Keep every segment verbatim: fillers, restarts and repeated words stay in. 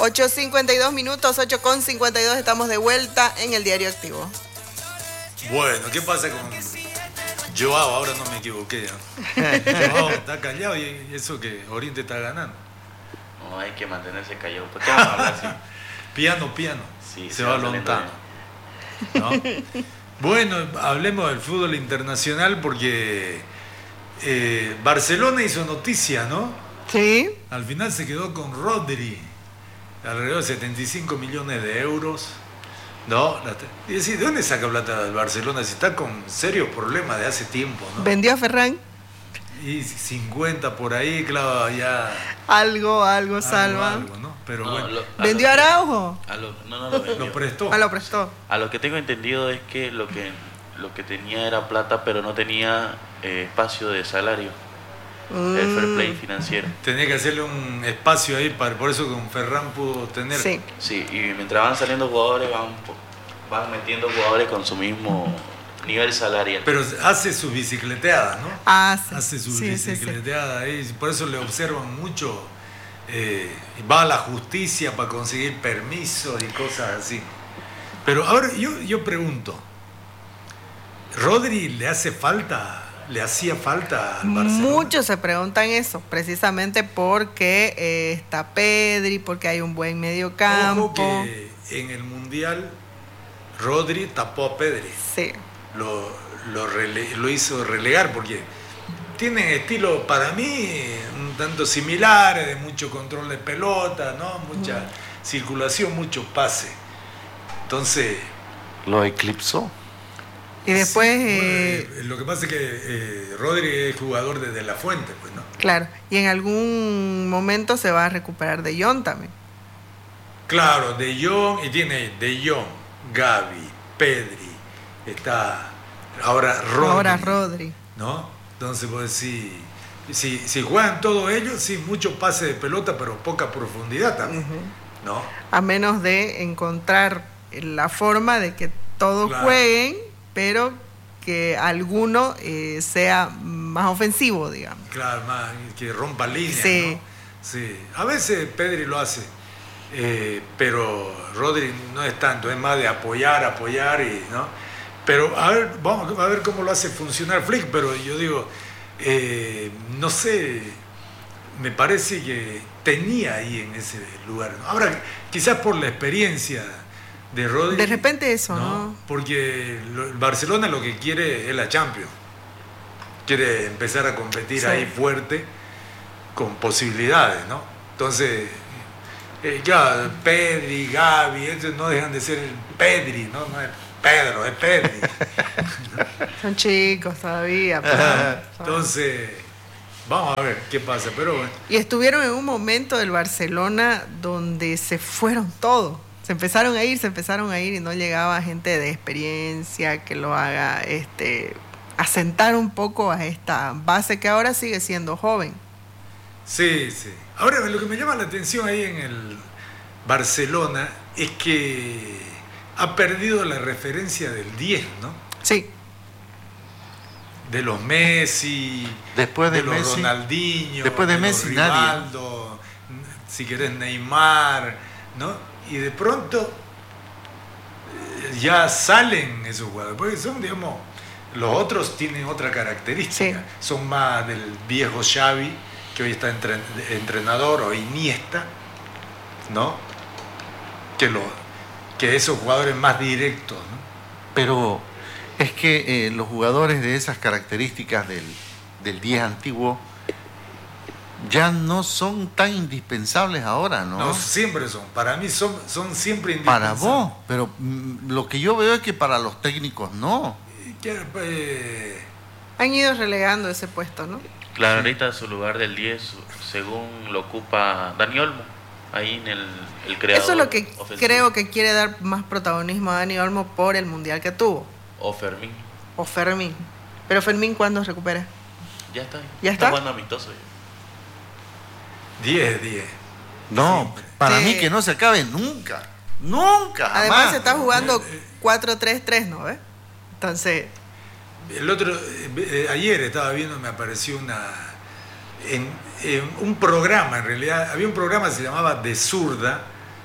ocho cincuenta y dos minutos, ocho con cincuenta y dos, estamos de vuelta en el Diario Activo. Bueno, ¿qué pasa con Joao? Ahora no me equivoqué. ¿no? Joao está callado y eso que Oriente está ganando. No, hay que mantenerse callado. ¿Por qué vamos a hablar así? Piano, piano. Sí, se, se va va lontano. ¿No? Bueno, hablemos del fútbol internacional porque eh, Barcelona hizo noticia, ¿no? Sí. Al final se quedó con Rodri, alrededor de setenta y cinco millones de euros. ¿No? Y decir, ¿de dónde saca plata el Barcelona si está con serios problemas de hace tiempo, ¿no? Vendió a Ferran. Y cincuenta por ahí, claro, ya... Algo, algo salva. Algo, ¿no? Pero No, bueno. lo- a ¿Vendió a lo- Araujo? a lo- no, no lo vendió. Lo prestó. Ah, lo prestó. A lo que tengo entendido es que lo que lo que tenía era plata, pero no tenía eh, espacio de salario. Mm. El fair play financiero. Tenía que hacerle un espacio ahí, para, por eso con Ferran pudo tener... Sí. Sí, y mientras van saliendo jugadores, van, van metiendo jugadores con su mismo nivel salarial. Pero hace sus bicicleteadas, ¿no? Ah, sí. Hace sus Sí, sí, sí. bicicleteadas ahí, por eso le observan mucho. Eh, va a la justicia para conseguir permisos y cosas así. Pero ahora yo, yo pregunto, ¿Rodri le hace falta, le hacía falta al Barcelona? Muchos se preguntan eso, precisamente porque eh, está Pedri, porque hay un buen mediocampo. Ojo que en el Mundial Rodri tapó a Pedri. Sí. Lo, lo, rele, lo hizo relegar porque tienen estilos para mí un tanto similares, de mucho control de pelota, ¿no? Mucha mm. circulación, mucho pase. Entonces... Lo eclipsó. Y después... Sí, eh, bueno, lo que pasa es que eh, Rodri es jugador desde la fuente, pues, ¿no? Claro, y en algún momento se va a recuperar De Jong también. Claro, De Jong, y tiene De Jong, Gavi, Pedri, está ahora Rodri. Ahora Rodri. ¿No? Entonces, pues sí, si, si juegan todos ellos, sí, mucho pase de pelota, pero poca profundidad también, uh-huh. ¿no? A menos de encontrar la forma de que todos claro. jueguen, pero que alguno eh, sea más ofensivo, digamos. Claro, más que rompa líneas, sí. ¿no? Sí. A veces Pedri lo hace, eh, pero Rodri no es tanto, es más de apoyar, apoyar y, ¿no? Pero a ver, vamos a ver cómo lo hace funcionar Flick, pero yo digo, eh, no sé, me parece que tenía ahí en ese lugar, ¿no? Ahora, quizás por la experiencia de Rodri. De repente eso, ¿no? ¿no? Porque el Barcelona lo que quiere es la Champions. Quiere empezar a competir sí. ahí fuerte, con posibilidades, ¿no? Entonces, eh, ya, Pedri, Gavi, ellos no dejan de ser Pedri, ¿no? No es Pedro, es Pedri. Son chicos todavía. Pero, entonces, vamos a ver qué pasa, pero bueno. Y estuvieron en un momento del Barcelona donde se fueron todos. Se empezaron a ir, se empezaron a ir y no llegaba gente de experiencia que lo haga este, asentar un poco a esta base que ahora sigue siendo joven. Sí, sí. Ahora, lo que me llama la atención ahí en el Barcelona es que ha perdido la referencia del diez, ¿no? Sí. De los Messi, después de, de los Messi, Ronaldinho, después de, de los Messi, Rivaldo, nadie. Si querés Neymar, ¿no? Y de pronto ya salen esos jugadores, porque son, digamos, los otros tienen otra característica, sí. Son más del viejo Xavi, que hoy está entre, entrenador, o Iniesta, ¿no? Que, lo, que esos jugadores más directos, ¿no? Pero es que eh, los jugadores de esas características del, del diez antiguo ya no son tan indispensables ahora, ¿no? No, siempre son. Para mí son, son siempre indispensables. Para vos, pero mm, lo que yo veo es que para los técnicos no. ¿Qué, eh... Han ido relegando ese puesto, ¿no? Claro, ahorita su lugar del diez, según lo ocupa Dani Olmo, ahí en el, el creador. Eso es lo que ofensivo. Creo que quiere dar más protagonismo a Dani Olmo por el mundial que tuvo. O Fermín. O Fermín. Pero Fermín, ¿cuándo recupera? Ya está. ¿Ya está? Está jugando amistoso ya. diez, diez. No, sí. Para sí. mí que no se acabe nunca. Nunca. Además jamás. se está jugando cuatro tres tres, ¿no ves? Entonces... El otro, eh, ayer estaba viendo, me apareció una... En, en un programa, en realidad, había un programa que se llamaba De Zurda,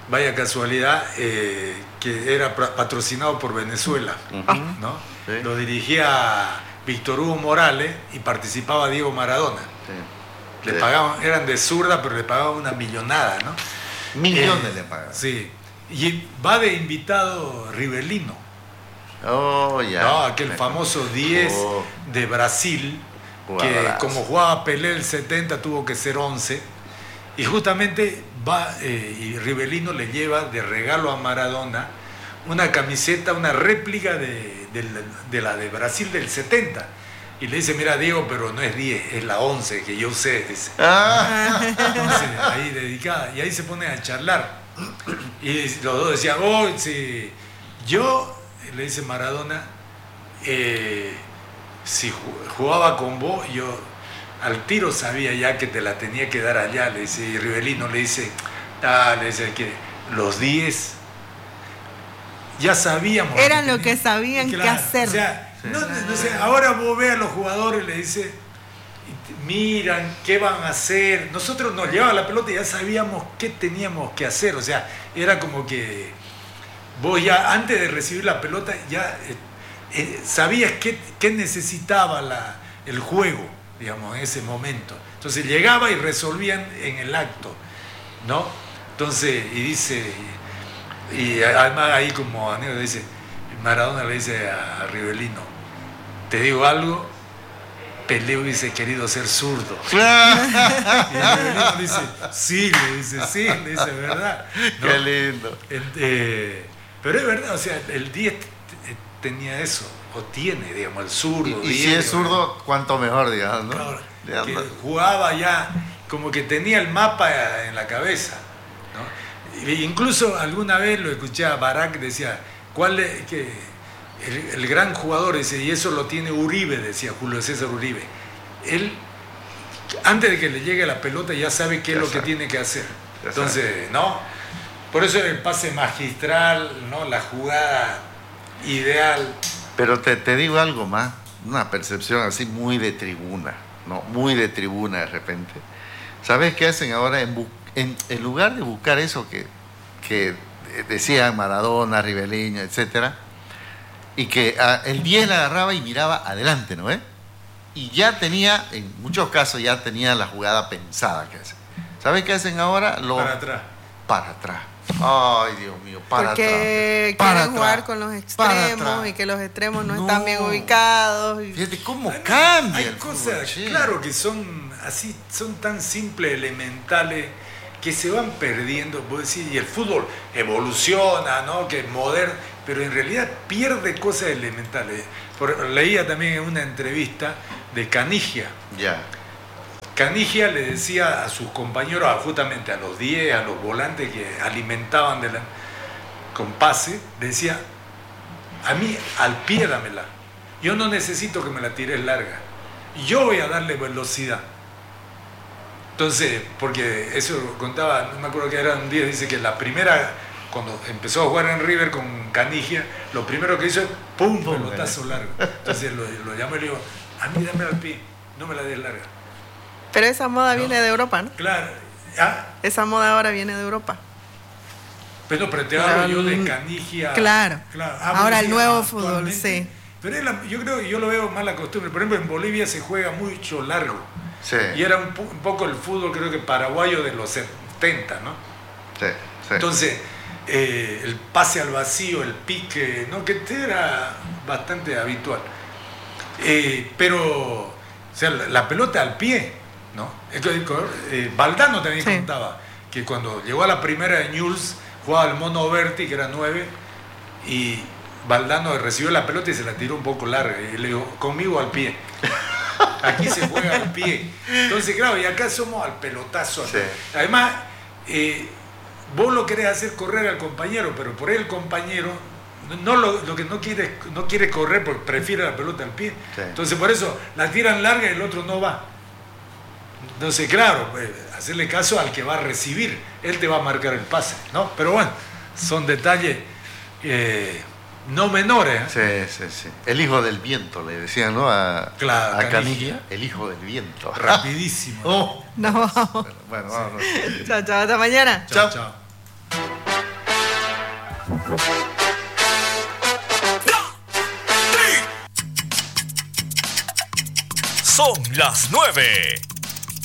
vaya casualidad, eh, que era patrocinado por Venezuela, uh-huh. ¿no? Sí. Lo dirigía Víctor Hugo Morales y participaba Diego Maradona. Sí. Le sí. pagaban, eran de zurda, pero le pagaban una millonada, ¿no? Millones eh, le pagaban. Sí. Y va de invitado Rivelino. Oh, ya. ¿No? Aquel famoso diez oh. de Brasil, que como jugaba Pelé el setenta tuvo que ser once. Y justamente va eh, y Rivelino le lleva de regalo a Maradona una camiseta, una réplica de, de, de la de Brasil del setenta. Y le dice, mira Diego, pero no es diez, es la once que yo usé, dice. Ah. Entonces, ahí dedicada. Y ahí se pone a charlar. Y los dos decían, oh, sí, yo, le dice Maradona, eh, si jugaba con vos, yo al tiro sabía ya que te la tenía que dar allá, le dice. Y Rivelino le dice, ah, le dice que los diez ya sabíamos. Eran lo que, lo que sabían claro, qué hacer. O sea, sí. no, no sé, ahora vos ves a los jugadores, le dice, miran qué van a hacer. Nosotros nos llevaba la pelota y ya sabíamos qué teníamos que hacer. O sea, era como que vos ya antes de recibir la pelota ya eh, eh, sabías qué, qué necesitaba la, el juego, digamos, en ese momento. Entonces llegaba y resolvían en el acto, ¿no? Entonces, y dice, y, y además ahí como anécdota dice, Maradona le dice a, a Rivelino, te digo algo, Pelé hubiese querido ser zurdo. Y Rivelino le dice, sí, le dice, sí, le dice, ¿verdad? ¿No? Qué lindo. Eh, pero es verdad, o sea, el diez tenía eso, o tiene, digamos, el zurdo. Y, y si es zurdo, cuánto mejor, digamos, ¿no? Claro, que jugaba ya, como que tenía el mapa en la cabeza, ¿no? E incluso alguna vez lo escuché a Barak, decía, ¿cuál es que el, el gran jugador ese? Y eso lo tiene Uribe, decía Julio César Uribe. Él, antes de que le llegue la pelota, ya sabe qué ya es lo sabe. que tiene que hacer. Ya Entonces, sabe. ¿no? Por eso el pase magistral, ¿no? La jugada ideal. Pero te, te digo algo más, una percepción así muy de tribuna, ¿no? Muy de tribuna de repente. ¿Sabes qué hacen ahora? En, en, en lugar de buscar eso que, que decían Maradona, Rivelino, etcétera, y que a, el diez la agarraba y miraba adelante, ¿no? ¿Eh? Y ya tenía, en muchos casos ya tenía la jugada pensada que hacen. ¿Sabes qué hacen ahora? Lo, para atrás. Para atrás. Ay, Dios mío, para Porque atrás. Porque quieren jugar con los extremos y que los extremos no, no. están bien ubicados. Y... Fíjate cómo cambia. Hay el cosas, fútbol, claro, que son así, son tan simples, elementales, que se van perdiendo. Vos decís, y el fútbol evoluciona, ¿no? Que es moderno, pero en realidad pierde cosas elementales. Por, leía también en una entrevista de Canigia. Ya. Canigia le decía a sus compañeros, justamente a los diez, a los volantes que alimentaban de la, con pase, le decía, a mí al pie dámela, yo no necesito que me la tires larga, yo voy a darle velocidad. Entonces, porque eso contaba, no me acuerdo que era un día, dice que la primera, cuando empezó a jugar en River con Canigia, lo primero que hizo es pum, pelotazo largo. Entonces lo, lo llamé y le digo, a mí dámela al pie, no me la des larga. Pero esa moda ¿no? viene de Europa, ¿no? Claro. ¿Ah? Esa moda ahora viene de Europa. Pero, pero te hablo yo de Canigia. Claro. claro. Ah, ahora el nuevo fútbol, fútbol, sí. Pero es la, yo creo que yo lo veo más la costumbre. Por ejemplo, en Bolivia se juega mucho largo. Sí. Y era un, un poco el fútbol, creo que paraguayo de los setenta, ¿no? Sí, sí. Entonces, eh, el pase al vacío, el pique, ¿no? Que era bastante habitual. Eh, pero, o sea, la, la pelota al pie. ¿No? Eh, Valdano también sí. contaba que cuando llegó a la primera de Newell's jugaba el Mono Berti, que era nueve, y Valdano recibió la pelota y se la tiró un poco larga y le dijo, conmigo al pie, aquí se juega al pie. Entonces claro, y acá somos al pelotazo. Sí. Además eh, vos lo querés hacer correr al compañero, pero por ahí el compañero no lo, lo que no quiere, no quiere correr porque prefiere la pelota al pie. Sí. Entonces por eso la tiran larga y el otro no va. Entonces, claro, pues, hacerle caso al que va a recibir, él te va a marcar el pase, ¿no? Pero bueno, son detalles eh, no menores. ¿eh? Sí, sí, sí. El hijo del viento, le decían, ¿no? A, claro, a Canigia, el hijo del viento. Rapidísimo. Oh. Nos vamos. Bueno, vámonos. Chao, chao, hasta mañana. Chao, chao. Son las nueve